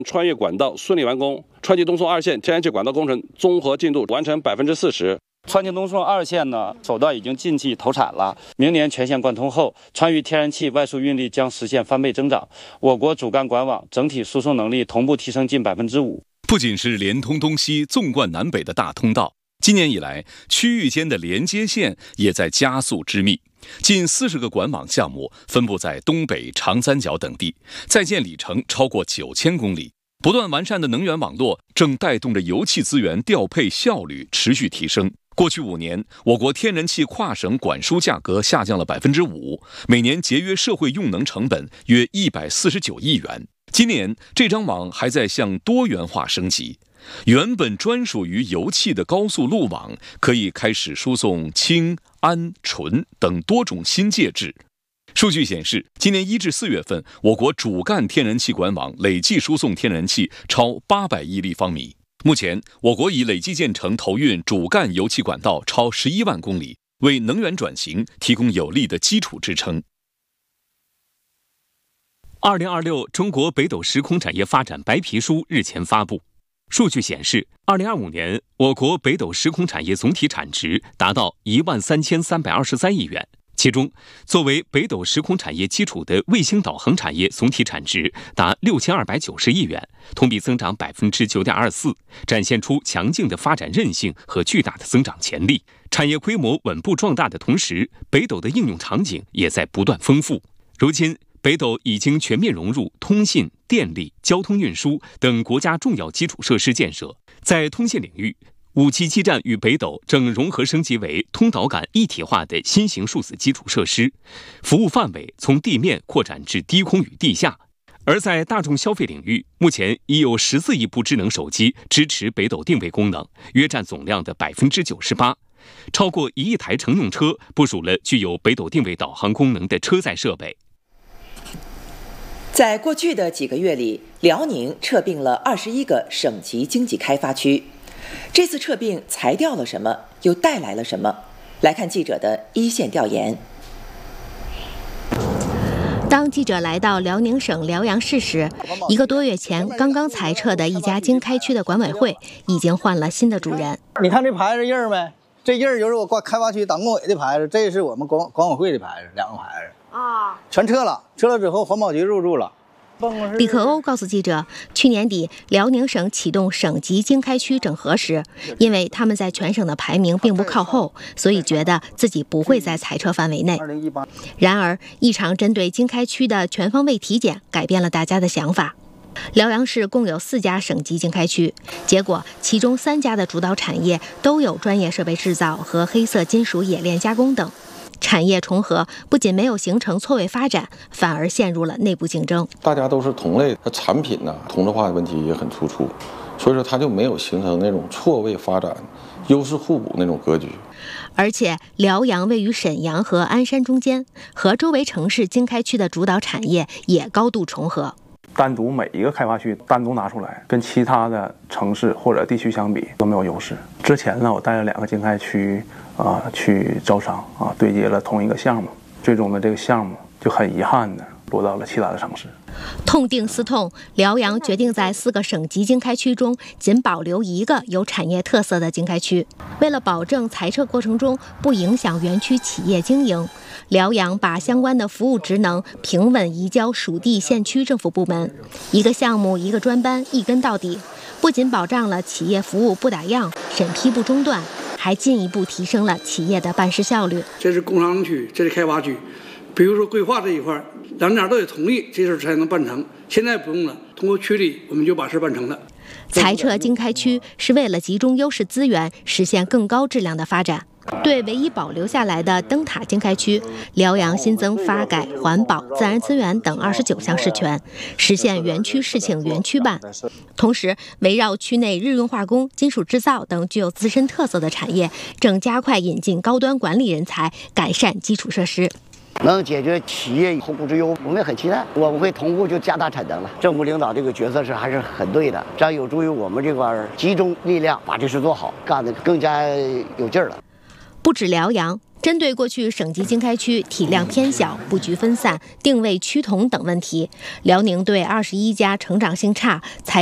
穿越管道顺利完工，川籍东送2线天然气管道工程综合进度完成40%。 川籍东送2线呢，首段已经近期投产了。明年全线贯通后，川渝天然气外输运力将实现翻倍增长，我国主干管网整体输送能力同步提升近5%。 不仅是连通东西、纵贯南北的大通道，今年以来，区域间的连接线也在加速织密。近40个管网项目分布在东北、长三角等地，在建里程超过9000公里。不断完善的能源网络正带动着油气资源调配效率持续提升。过去5年，我国天然气跨省管输价格下降了5%，每年节约社会用能成本约149亿元。今年，这张网还在向多元化升级。原本专属于油气的高速路网，可以开始输送氢、氨、醇等多种新介质。数据显示，今年1至4月份，我国主干天然气管网累计输送天然气超800亿立方米。目前，我国已累计建成投运主干油气管道超11万公里，为能源转型提供有力的基础支撑。 2026中国北斗时空产业发展白皮书日前发布。数据显示，2025年我国北斗时空产业总体产值达到13323亿元。其中，作为北斗时空产业基础的卫星导航产业总体产值达6290亿元，同比增长9.24%，展现出强劲的发展韧性和巨大的增长潜力。产业规模稳步壮大的同时，北斗的应用场景也在不断丰富。如今，北斗已经全面融入通信、电力、交通运输等国家重要基础设施建设。在通信领域，5G 基站与北斗正融合升级为通导感一体化的新型数字基础设施，服务范围从地面扩展至低空与地下。而在大众消费领域，目前已有14亿部智能手机支持北斗定位功能，约占总量的98%。超过1亿台乘用车部署了具有北斗定位导航功能的车载设备。 在过去的几个月里，辽宁撤并了21个省级经济开发区。这次撤并裁掉了什么，又带来了什么？来看记者的一线调研。 当记者来到辽宁省辽阳市时，1个多月前刚刚裁撤的一家经开区的管委会已经换了新的主人。 你看这牌子印儿没？这印儿就是我开发区党工委的牌子，这是我们管委会的牌子，2个牌子啊，全撤了。撤了之后，环保局入驻了。 李克欧告诉记者，去年底辽宁省启动省级经开区整合时，因为他们在全省的排名并不靠后，所以觉得自己不会在裁撤范围内。然而，一场针对经开区的全方位体检改变了大家的想法。辽阳市共有4家省级经开区，结果其中3家的主导产业都有专业设备制造和黑色金属冶炼加工等。产业重合不仅没有形成错位发展，反而陷入了内部竞争。 大家都是同类，它产品呢同质化的问题也很突出，所以说它就没有形成那种错位发展、优势互补那种格局。 而且辽阳位于沈阳和鞍山中间，和周围城市经开区的主导产业也高度重合。 单独每一个开发区单独拿出来，跟其他的城市或者地区相比都没有优势。之前呢，我带了2个经开区去招商对接了同一个项目，最终的这个项目就很遗憾的落到了其他的城市。 痛定思痛，辽阳决定在4个省级经开区中仅保留1个有产业特色的经开区。为了保证裁撤过程中不影响园区企业经营，辽阳把相关的服务职能平稳移交属地县区政府部门，1个项目1个专班，一跟到底。不仅保障了企业服务不打烊、审批不中断，还进一步提升了企业的办事效率。 这是工商区，这是开发区。比如说规划这一块，2家都得同意，这事才能办成。现在不用了，通过区里我们就把事办成了。 裁撤经开区是为了集中优势资源，实现更高质量的发展。对唯一保留下来的灯塔经开区，辽阳新增发改、环保、自然资源等29项事权，实现园区事情园区办。同时，围绕区内日用化工、金属制造等具有自身特色的产业，正加快引进高端管理人才，改善基础设施。 能解决企业后顾之忧，我们也很期待。我们会同步就加大产能了。政府领导这个角色是还是很对的，这样有助于我们这块集中力量把这事做好，干得更加有劲儿了。 不止辽阳， 针对过去省级经开区体量偏小、布局分散、定位趋同等问题，辽宁对21家成长性差、